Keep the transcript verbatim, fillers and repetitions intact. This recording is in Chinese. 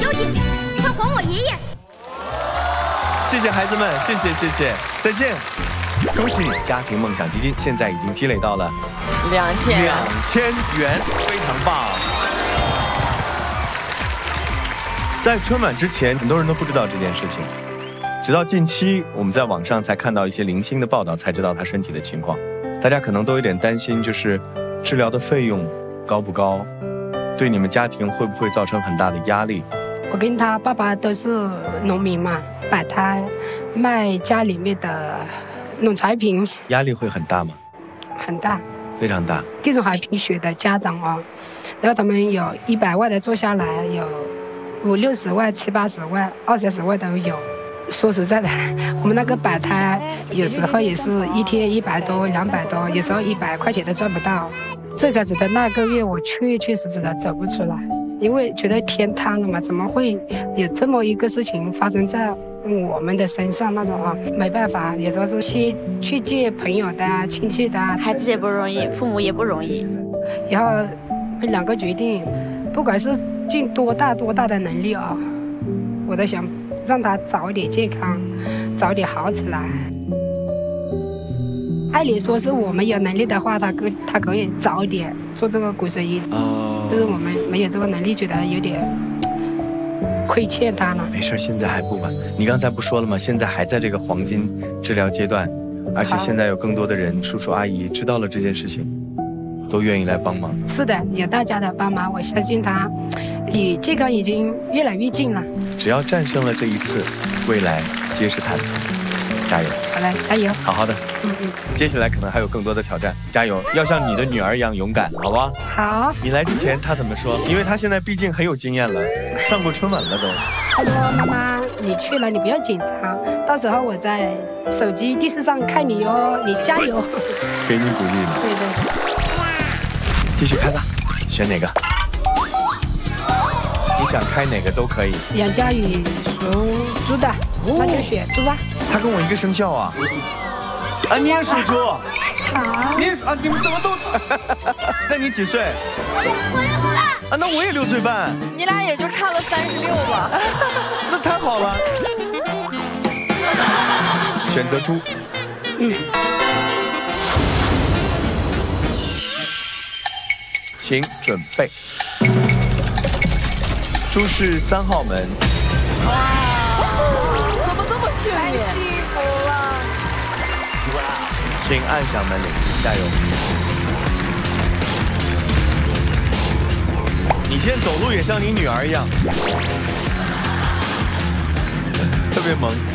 究竟，快还我爷爷！ 谢谢孩子们，谢谢谢谢，再见。恭喜你，家庭梦想基金现在已经积累到了两千两千元，非常棒。在春晚之前，很多人都不知道这件事情，直到近期我们在网上才看到一些零星的报道，才知道他身体的情况。大家可能都有点担心，就是治疗的费用高不高，对你们家庭会不会造成很大的压力？ 我跟他爸爸都是农民嘛，摆摊卖家里面的农产品， 压力会很大吗？ 很大， 非常大。 地中海贫血的家长啊，然后他们有一百万的做下来，有五六十万、七八十万、二三十万都有。说实在的，我们那个摆摊有时候也是一天一百多、两百多，有时候一百块钱都赚不到。最开始的那个月，我确确实实的走不出来，因为觉得天塌了嘛，怎么会有这么一个事情发生在我们的身上那种啊？没办法，有时候是先去借朋友的、亲戚的， 孩子也不容易，父母也不容易。 然后两个决定，不管是尽多大多大的能力啊，我都想让他早点健康，早点好起来。按理说是我们有能力的话，他可他可以早一点做这个骨髓移植，哦，就是我们没有这个能力，觉得有点亏欠他了。 没事，现在还不晚。你刚才不说了吗？现在还在这个黄金治疗阶段，而且现在有更多的人，叔叔阿姨知道了这件事情，都愿意来帮忙。 是的，有大家的帮忙，我相信他离健康已经越来越近了。 只要战胜了这一次，未来皆是坦途。加油！ 好嘞，加油！ 好好的， 嗯嗯。 接下来可能还有更多的挑战，加油！要像你的女儿一样勇敢，好吧？ 好。 你来之前她怎么说？因为她现在毕竟很有经验了，上过春晚了都。 她说：“妈妈，你去了，你不要紧张，到时候我在手机电视上看你哟，你加油。” 给你鼓励了。 对对。 继续开吧，选哪个？你想开哪个都可以。 杨佳宇属猪的，那就选猪吧。 他跟我一个生肖啊。啊，你也属猪。 好。 你啊，你们怎么都？那你几岁？ 我六岁半。 啊，那我也六岁半。 你俩也就差了三十六吧。 那太好了。选择猪。嗯。请准备。猪是三号门。 哇，怎么这么幸运？太幸福了！ 请按响门铃，加油！你现在走路也像你女儿一样，特别萌。